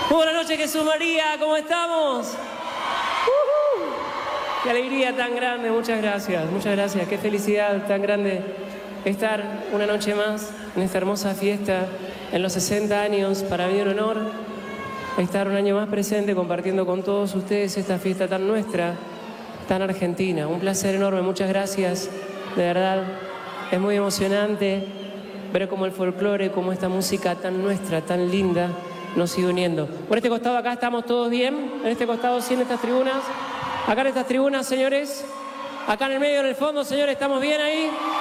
Buenas noches, Jesús María, ¿cómo estamos? Qué alegría tan grande, muchas gracias, qué felicidad tan grande estar una noche más en esta hermosa fiesta, en los 60 años, para mí un honor estar un año más presente compartiendo con todos ustedes esta fiesta tan nuestra, tan argentina. Un placer enorme, muchas gracias, de verdad, es muy emocionante ver cómo el folclore, cómo esta música tan nuestra, tan linda, nos sigue uniendo. Por este costado acá estamos todos bien, en este costado sí, en estas tribunas. Acá en estas tribunas, señores, acá en el medio, en el fondo, señores, ¿estamos bien ahí?